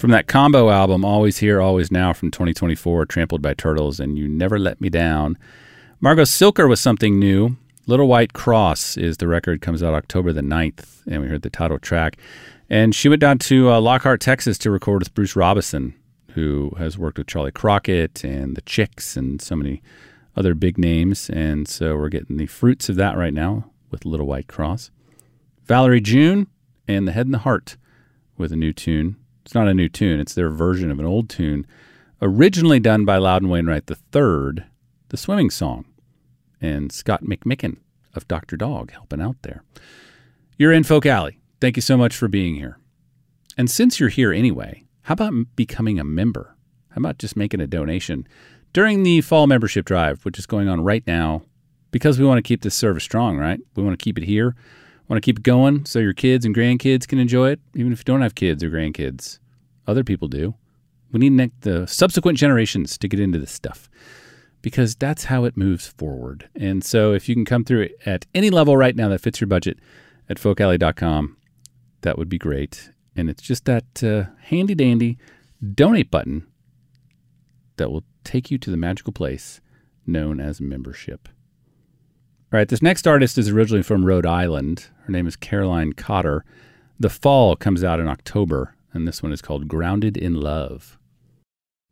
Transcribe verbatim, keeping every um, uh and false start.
From that combo album, Always Here, Always Now from twenty twenty-four, Trampled by Turtles, and You Never Let Me Down. Margot Silker was something new. Little White Cross is the record, comes out October the ninth, and we heard the title track. And she went down to uh, Lockhart, Texas to record with Bruce Robison, who has worked with Charlie Crockett and the Chicks and so many other big names. And so we're getting the fruits of that right now with Little White Cross. Valerie June and The Head and the Heart with a new tune. It's not a new tune. It's their version of an old tune, originally done by Loudon Wainwright the third, The Swimming Song, and Scott McMicken of Doctor Dog helping out there. You're in Folk Alley. Thank you so much for being here. And since you're here anyway, how about becoming a member? How about just making a donation during the fall membership drive, which is going on right now, because we want to keep this service strong, right? We want to keep it here. Want to keep it going so your kids and grandkids can enjoy it, even if you don't have kids or grandkids. Other people do. We need ne- the subsequent generations to get into this stuff because that's how it moves forward. And so if you can come through at any level right now that fits your budget at folk alley dot com, that would be great. And it's just that uh, handy-dandy donate button that will take you to the magical place known as membership. All right, this next artist is originally from Rhode Island. Her name is Caroline Cotter. The Fall comes out in October, and this one is called Grounded in Love.